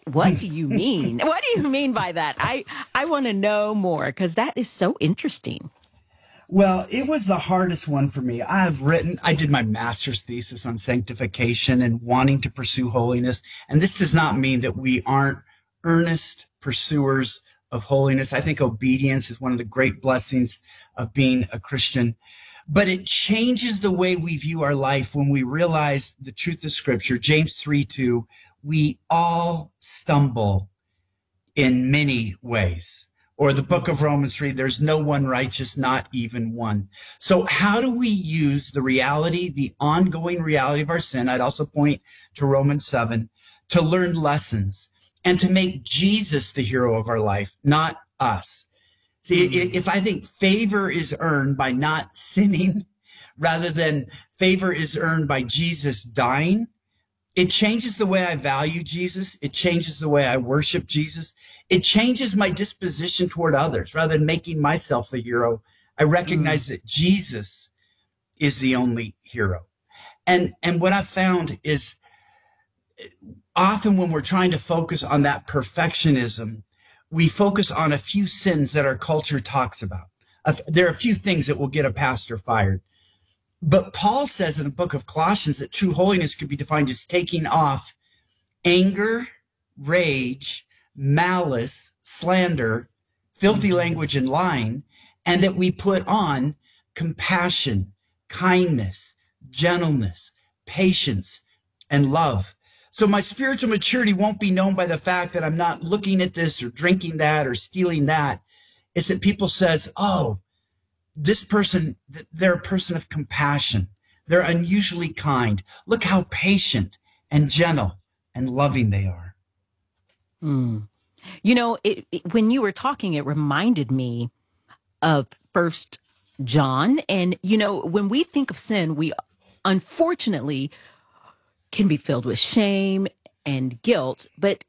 What do you mean? What do you mean by that? I want to know more because that is so interesting. Well, it was the hardest one for me. I did my master's thesis on sanctification and wanting to pursue holiness. And this does not mean that we aren't earnest pursuers of holiness. I think obedience is one of the great blessings of being a Christian. But it changes the way we view our life when we realize the truth of Scripture. James 3:2, we all stumble in many ways. Or the book of Romans 3, there's no one righteous, not even one. So how do we use the reality, the ongoing reality of our sin? I'd also point to Romans 7 to learn lessons and to make Jesus the hero of our life, not us. See, if I think favor is earned by not sinning rather than favor is earned by Jesus dying, it changes the way I value Jesus. It changes the way I worship Jesus. It changes my disposition toward others. Rather than making myself the hero, I recognize that Jesus is the only hero. And what I've found is often when we're trying to focus on that perfectionism, we focus on a few sins that our culture talks about. There are a few things that will get a pastor fired. But Paul says in the book of Colossians that true holiness could be defined as taking off anger, rage, malice, slander, filthy language, and lying, and that we put on compassion, kindness, gentleness, patience, and love. So my spiritual maturity won't be known by the fact that I'm not looking at this or drinking that or stealing that. It's that people says, oh, this person, they're a person of compassion. They're unusually kind. Look how patient and gentle and loving they are. You know, when you were talking, it reminded me of First John. And, you know, when we think of sin, we unfortunately can be filled with shame and guilt. But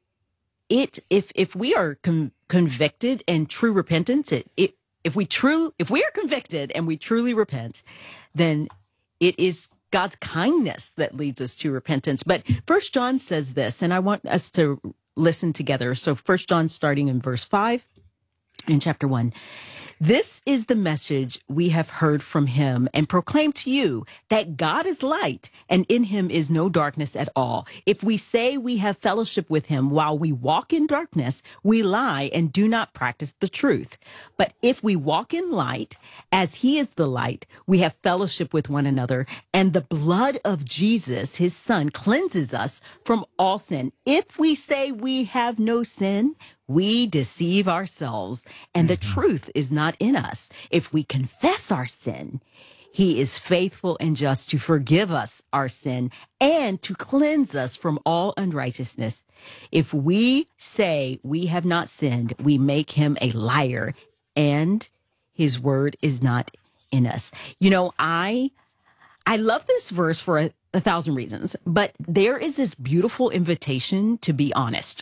if we are convicted and true repentance, if we are convicted and we truly repent, then it is God's kindness that leads us to repentance. But First John says this, and I want us to listen together. So First John, starting in verse 5 in chapter 1. This is the message we have heard from him and proclaim to you, that God is light and in him is no darkness at all. If we say we have fellowship with him while we walk in darkness, we lie and do not practice the truth. But if we walk in light, as he is the light, we have fellowship with one another, and the blood of Jesus, his son, cleanses us from all sin. If we say we have no sin, we deceive ourselves, and the truth is not in us. If we confess our sin, he is faithful and just to forgive us our sin and to cleanse us from all unrighteousness. If we say we have not sinned, we make him a liar, and his word is not in us. You know, I love this verse for a thousand reasons, but there is this beautiful invitation to be honest.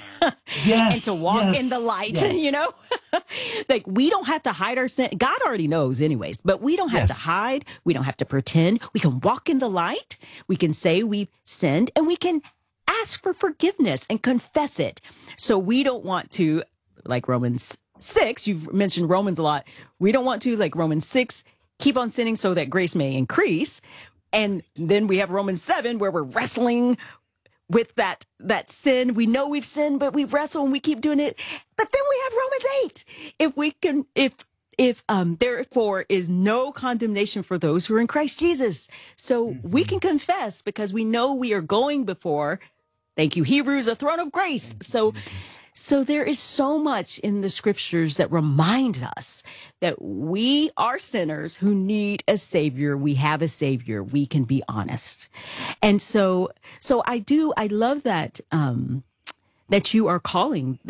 Yes, and to walk in the light, you know, like we don't have to hide our sin. God already knows anyways, but we don't have to hide. We don't have to pretend. We can walk in the light. We can say we've sinned, and we can ask for forgiveness and confess it. So we don't want to, like Romans 6, you've mentioned Romans a lot. We don't want to, like Romans 6, keep on sinning so that grace may increase. And then we have Romans 7 where we're wrestling with that sin. We know we've sinned, but we wrestle and we keep doing it. But then we have Romans 8. If therefore is no condemnation for those who are in Christ Jesus. So we can confess because we know we are going before, thank you, Hebrews, a throne of grace. So there is so much in the scriptures that remind us that we are sinners who need a savior. We have a savior. We can be honest. And so I love that, that you are calling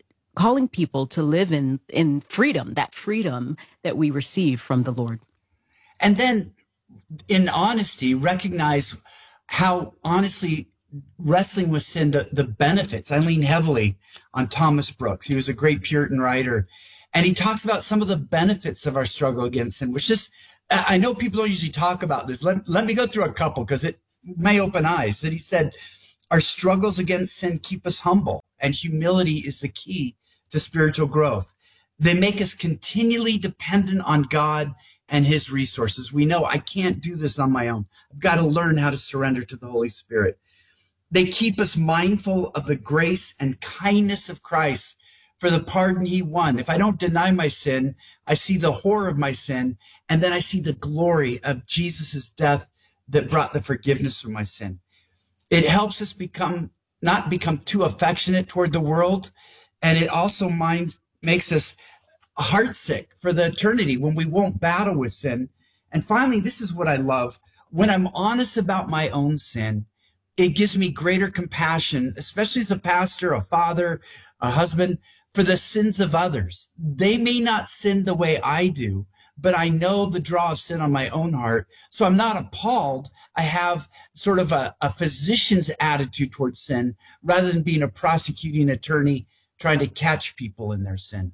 people to live in freedom, that freedom that we receive from the Lord. And then in honesty, recognize how honestly wrestling with sin, the benefits. I lean heavily on Thomas Brooks. He was a great Puritan writer. And he talks about some of the benefits of our struggle against sin, which just, I know people don't usually talk about this. Let me go through a couple because it may open eyes. That he said, our struggles against sin keep us humble. and humility is the key to spiritual growth. They make us continually dependent on God and his resources. We know I can't do this on my own. I've got to learn how to surrender to the Holy Spirit. They keep us mindful of the grace and kindness of Christ for the pardon he won. If I don't deny my sin, I see the horror of my sin, and then I see the glory of Jesus' death that brought the forgiveness for my sin. It helps us not become too affectionate toward the world, and it also makes us heartsick for the eternity when we won't battle with sin. And finally, this is what I love. When I'm honest about my own sin, it gives me greater compassion, especially as a pastor, a father, a husband, for the sins of others. They may not sin the way I do, but I know the draw of sin on my own heart. So I'm not appalled. I have sort of a physician's attitude towards sin rather than being a prosecuting attorney trying to catch people in their sin.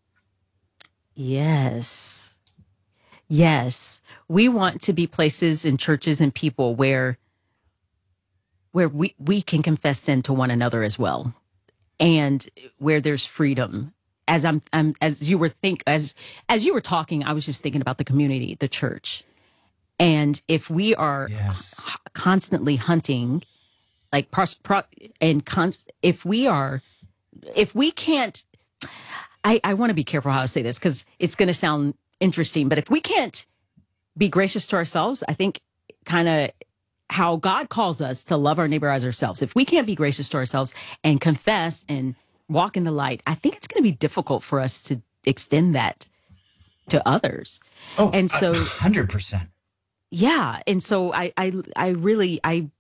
Yes. Yes. We want to be places and churches and people where we can confess sin to one another as well, and where there's freedom. As you were talking, I was just thinking about the community, the church. And if we are constantly hunting, like if we can't, I want to be careful how I say this because it's going to sound interesting, but if we can't be gracious to ourselves, I think kind of how God calls us to love our neighbor as ourselves. If we can't be gracious to ourselves and confess and walk in the light, I think it's going to be difficult for us to extend that to others. Oh, and so 100%. Yeah. And so I'm really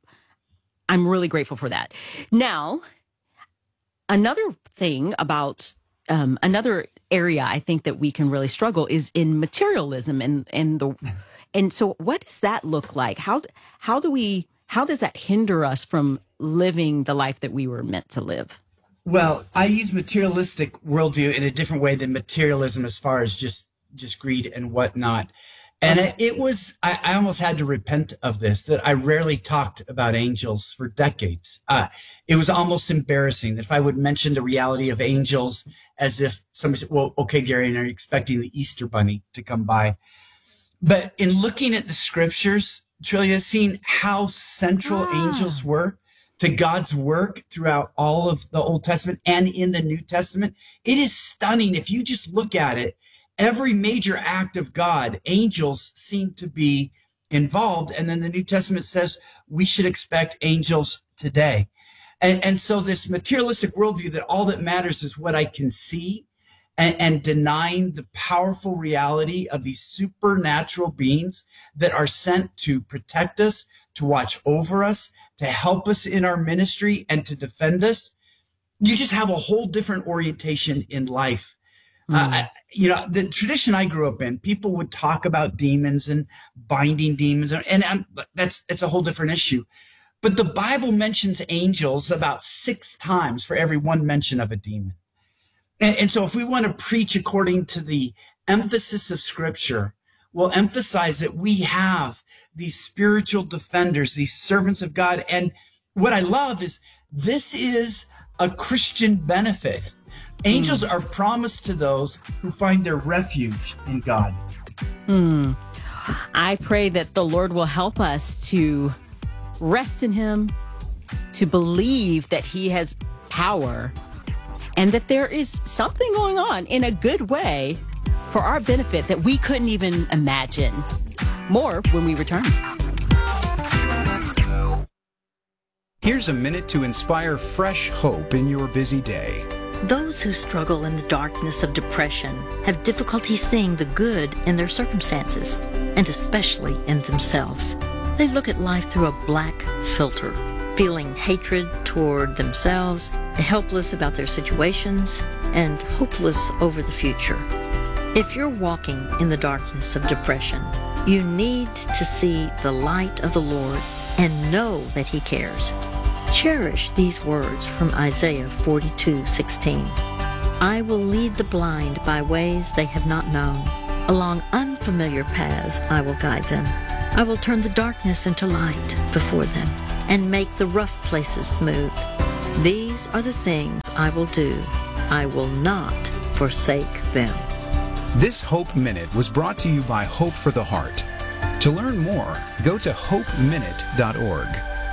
grateful for that. Now, another thing about another area I think that we can really struggle is in materialism and so what does that look like? How does that hinder us from living the life that we were meant to live? Well, I use materialistic worldview in a different way than materialism as far as just greed and whatnot. And I almost had to repent of this, that I rarely talked about angels for decades. It was almost embarrassing that if I would mention the reality of angels as if somebody said, well, okay, Gary, and are you expecting the Easter bunny to come by? But in looking at the scriptures, Trillia, seeing how central angels were to God's work throughout all of the Old Testament and in the New Testament, it is stunning. If you just look at it, every major act of God, angels seem to be involved. And then the New Testament says we should expect angels today. And so this materialistic worldview that all that matters is what I can see, and denying the powerful reality of these supernatural beings that are sent to protect us, to watch over us, to help us in our ministry, and to defend us. You just have a whole different orientation in life. The tradition I grew up in, people would talk about demons and binding demons, and it's a whole different issue. But the Bible mentions angels about 6 times for every one mention of a demon. And so if we want to preach according to the emphasis of Scripture, we'll emphasize that we have these spiritual defenders, these servants of God. And what I love is this is a Christian benefit. Angels are promised to those who find their refuge in God. I pray that the Lord will help us to rest in him, to believe that he has power, and that there is something going on in a good way for our benefit that we couldn't even imagine. More when we return. Here's a minute to inspire fresh hope in your busy day. Those who struggle in the darkness of depression have difficulty seeing the good in their circumstances, and especially in themselves. They look at life through a black filter, feeling hatred toward themselves, helpless about their situations, and hopeless over the future. If you're walking in the darkness of depression, you need to see the light of the Lord and know that he cares. Cherish these words from Isaiah 42:16. I will lead the blind by ways they have not known. Along unfamiliar paths I will guide them. I will turn the darkness into light before them and make the rough places smooth. These are the things I will do. I will not forsake them. This Hope Minute was brought to you by Hope for the Heart. To learn more, go to hopeminute.org.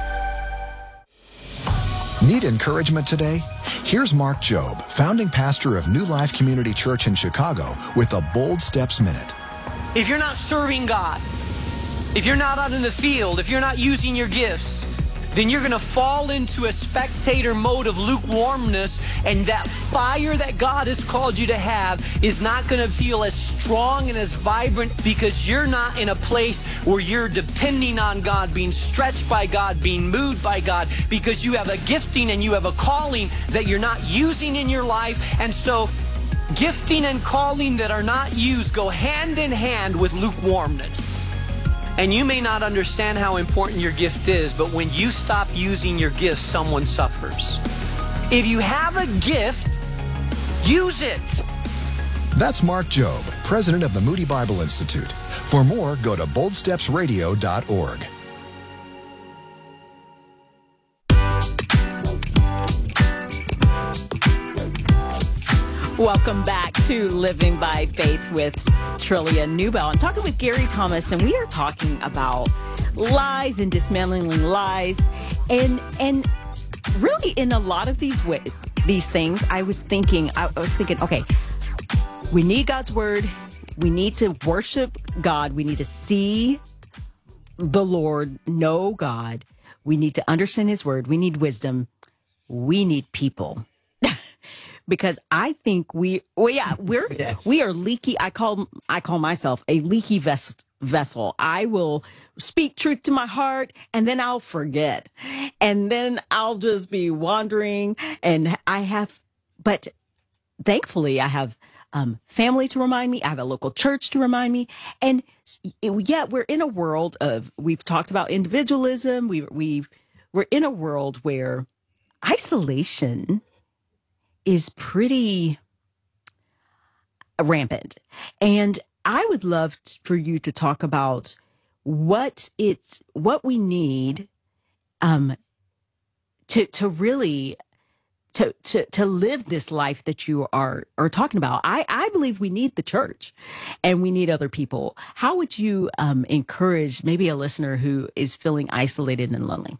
Need encouragement today? Here's Mark Jobe, founding pastor of New Life Community Church in Chicago, with a Bold Steps Minute. If you're not serving God, if you're not out in the field, if you're not using your gifts, then you're going to fall into a spectator mode of lukewarmness, and that fire that God has called you to have is not going to feel as strong and as vibrant, because you're not in a place where you're depending on God, being stretched by God, being moved by God, because you have a gifting and you have a calling that you're not using in your life. And so gifting and calling that are not used go hand in hand with lukewarmness. And you may not understand how important your gift is, but when you stop using your gift, someone suffers. If you have a gift, use it. That's Mark Jobe, president of the Moody Bible Institute. For more, go to boldstepsradio.org. Welcome back to Living by Faith with Trillia Newbell. I'm talking with Gary Thomas, and we are talking about lies and dismantling lies. And really, in a lot of these things, I was thinking, okay, we need God's word. We need to worship God. We need to see the Lord, know God. We need to understand his word. We need wisdom. We need people. Because I think we are leaky. I call myself a leaky vessel. I will speak truth to my heart, and then I'll forget, and then I'll just be wandering. And but thankfully I have family to remind me. I have a local church to remind me. And yet we're in a world of, we've talked about individualism. We're in a world where isolation is pretty rampant. And I would love for you to talk about what we need to really to live this life that you are talking about. I believe we need the church and we need other people. How would you encourage maybe a listener who is feeling isolated and lonely?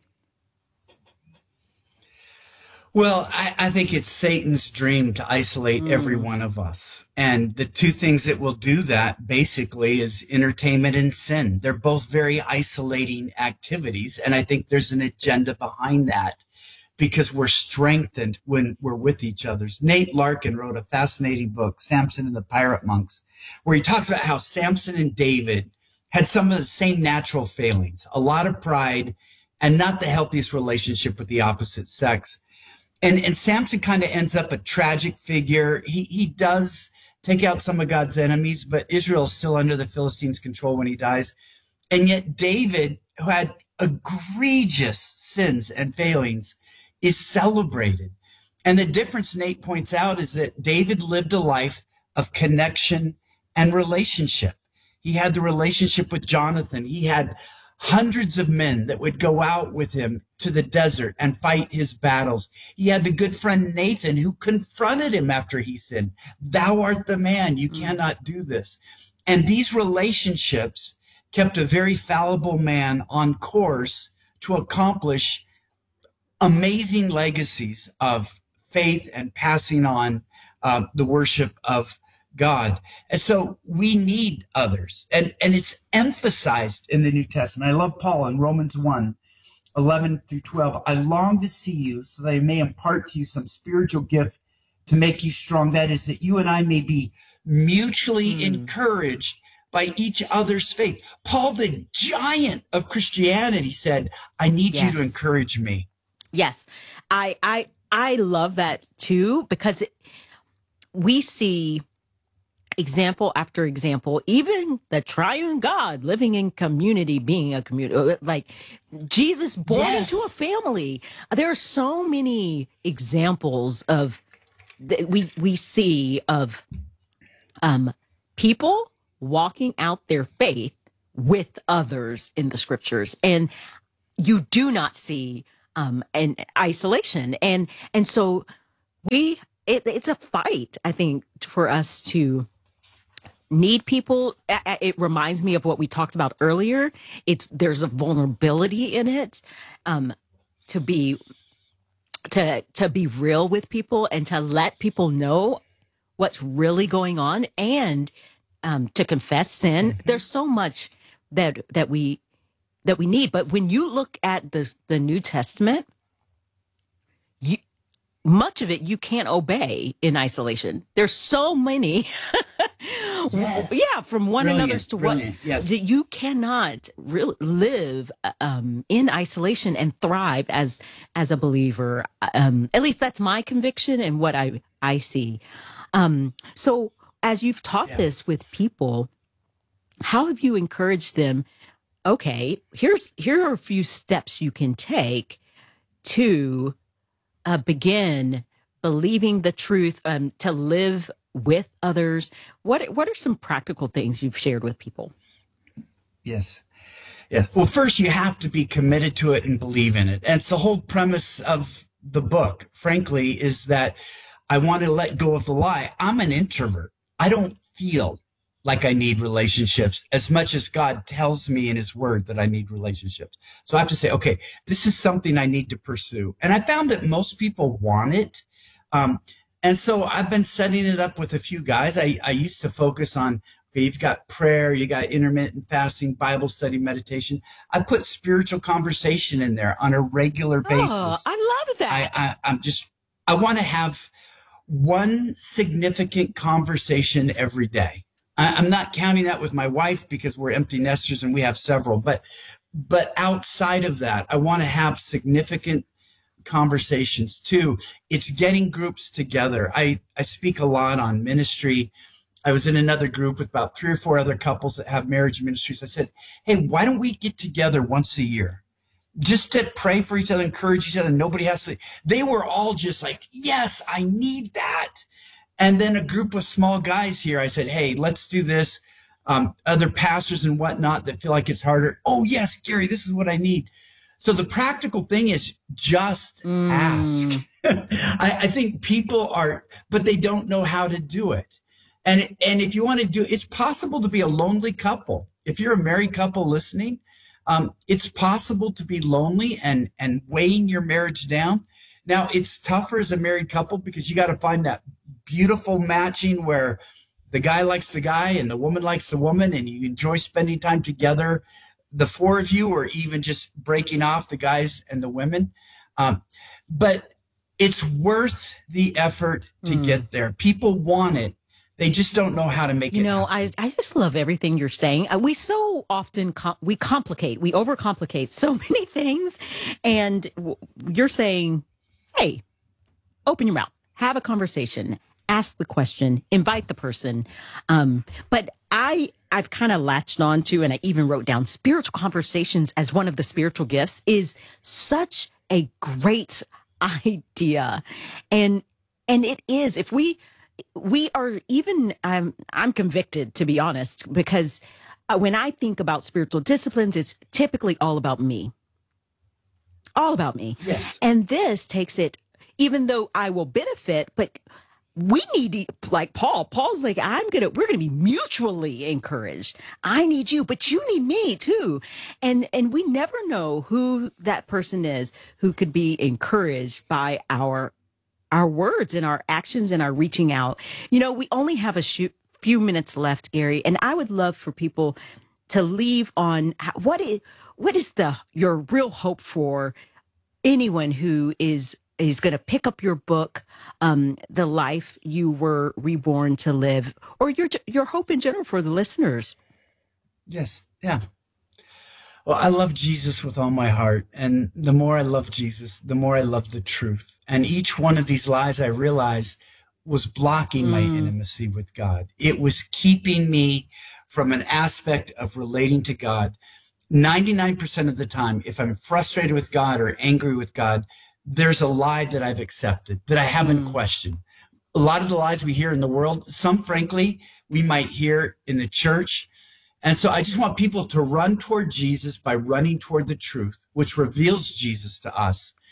Well, I think it's Satan's dream to isolate every one of us. And the two things that will do that basically is entertainment and sin. They're both very isolating activities. And I think there's an agenda behind that, because we're strengthened when we're with each other. Nate Larkin wrote a fascinating book, Samson and the Pirate Monks, where he talks about how Samson and David had some of the same natural failings, a lot of pride, and not the healthiest relationship with the opposite sex. And Samson kind of ends up a tragic figure. He does take out some of God's enemies, but Israel is still under the Philistines' control when he dies. And yet David, who had egregious sins and failings, is celebrated. And the difference Nate points out is that David lived a life of connection and relationship. He had the relationship with Jonathan. He had hundreds of men that would go out with him to the desert and fight his battles. He had the good friend Nathan, who confronted him after he sinned. Thou art the man. You cannot do this. And these relationships kept a very fallible man on course to accomplish amazing legacies of faith and passing on the worship of God. And so we need others. And it's emphasized in the New Testament. I love Paul in Romans 1:11-12. I long to see you so that I may impart to you some spiritual gift to make you strong. That is, that you and I may be mutually encouraged by each other's faith. Paul, the giant of Christianity, said, I need you to encourage me. Yes. I love that too, because we see example after example, even the triune God living in community, being a community, like Jesus born into a family. There are so many examples of we see of people walking out their faith with others in the scriptures. And you do not see and isolation. And so it's a fight, I think, for us to need people. It reminds me of what we talked about earlier. There's a vulnerability in it, to be real with people and to let people know what's really going on, and to confess sin. Mm-hmm. There's so much that we need. But when you look at the New Testament, much of it you can't obey in isolation. There's so many, yes. From one another's to one, yes. That you cannot live in isolation and thrive as a believer. At least that's my conviction and what I see. So as you've taught this with people, how have you encouraged them? Okay, here are a few steps you can take to begin believing the truth, to live with others. What are some practical things you've shared with people? Yes. Yeah. Well, first you have to be committed to it and believe in it. And it's the whole premise of the book, frankly, is that I want to let go of the lie. I'm an introvert. I don't feel like I need relationships as much as God tells me in his word that I need relationships. So I have to say, okay, this is something I need to pursue. And I found that most people want it. And so I've been setting it up with a few guys. I used to focus on, okay, you've got prayer, you got intermittent fasting, Bible study, meditation. I put spiritual conversation in there on a regular basis. Oh, I love that. I want to have one significant conversation every day. I'm not counting that with my wife because we're empty nesters and we have several, but outside of that, I want to have significant conversations too. It's getting groups together. I speak a lot on ministry. I was in another group with about 3 or 4 other couples that have marriage ministries. I said, hey, why don't we get together once a year? Just to pray for each other, encourage each other. Nobody has to. They were all just like, yes, I need that. And then a group of small guys here, I said, hey, let's do this. Other pastors and whatnot that feel like it's harder. Oh, yes, Gary, this is what I need. So the practical thing is just ask. I think people are, but they don't know how to do it. And if you want to do, it's possible to be a lonely couple. If you're a married couple listening, it's possible to be lonely and weighing your marriage down. Now, it's tougher as a married couple because you got to find that beautiful matching where the guy likes the guy and the woman likes the woman and you enjoy spending time together, the 4 of you, or even just breaking off the guys and the women. But it's worth the effort to get there. People want it. They just don't know how to make it happen. I just love everything you're saying. We so often we overcomplicate so many things. And you're saying, hey, open your mouth, have a conversation, ask the question, invite the person. But I've kind of latched on to, and I even wrote down, spiritual conversations as one of the spiritual gifts is such a great idea. And it is, if we are even, I'm convicted, to be honest, because when I think about spiritual disciplines, it's typically all about me. All about me. Yes. And this takes it, even though I will benefit, but we need, like Paul's like, we're going to be mutually encouraged. I need you, but you need me too. And we never know who that person is who could be encouraged by our words and our actions and our reaching out. You know, we only have a few minutes left, Gary, and I would love for people to leave on what is your real hope for anyone who is going to pick up your book, The Life You Were Reborn to Live, or your hope in general for the listeners. Yes. Yeah. Well, I love Jesus with all my heart. And the more I love Jesus, the more I love the truth. And each one of these lies I realized was blocking my intimacy with God. It was keeping me from an aspect of relating to God. 99% of the time, if I'm frustrated with God or angry with God, there's a lie that I've accepted, that I haven't questioned. A lot of the lies we hear in the world, some, frankly, we might hear in the church. And so I just want people to run toward Jesus by running toward the truth, which reveals Jesus to us.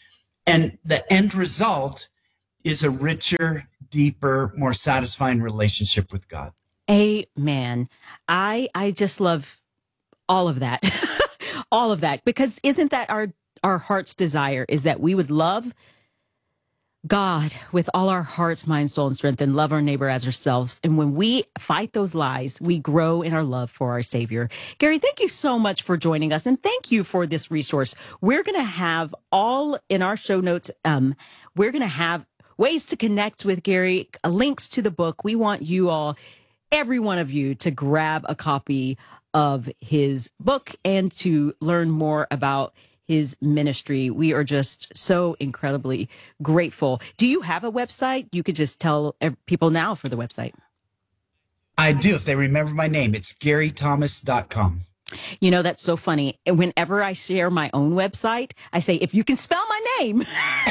And the end result is a richer, deeper, more satisfying relationship with God. Amen. I just love all of that. All of that, because isn't that our heart's desire, is that we would love God with all our hearts, mind, soul, and strength, and love our neighbor as ourselves. And when we fight those lies, we grow in our love for our Savior. Gary, thank you so much for joining us, and thank you for this resource. We're going to have all in our show notes. We're going to have ways to connect with Gary, links to the book. We want you all, every one of you, to grab a copy of his book and to learn more about his ministry. We are just so incredibly grateful. Do you have a website? You could just tell people now for the website. I do. If they remember my name, it's GaryThomas.com. You know, that's so funny. And whenever I share my own website, I say, if you can spell my name.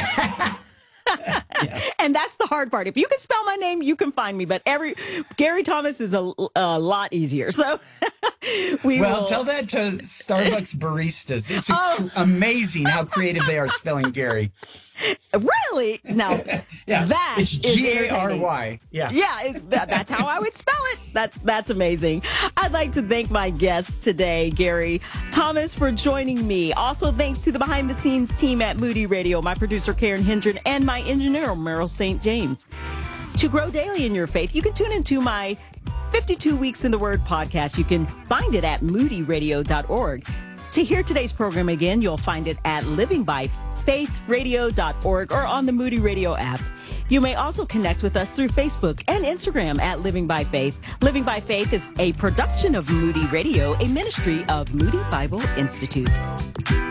Yeah. And that's the hard part. If you can spell my name, you can find me. But Gary Thomas is a lot easier. So tell that to Starbucks baristas. It's amazing how creative they are spelling Gary. Really? Now, yeah, that it's Gary. Yeah, yeah, that's how I would spell it. That's amazing. I'd like to thank my guest today, Gary Thomas, for joining me. Also, thanks to the behind the scenes team at Moody Radio, my producer Karen Hendren, and my engineer Merrill St. James. To grow daily in your faith, you can tune into my 52 Weeks in the Word podcast. You can find it at moodyradio.org. To hear today's program again, you'll find it at livingbyfaithradio.org or on the Moody Radio app. You may also connect with us through Facebook and Instagram at Living by Faith. Living by Faith is a production of Moody Radio, a ministry of Moody Bible Institute.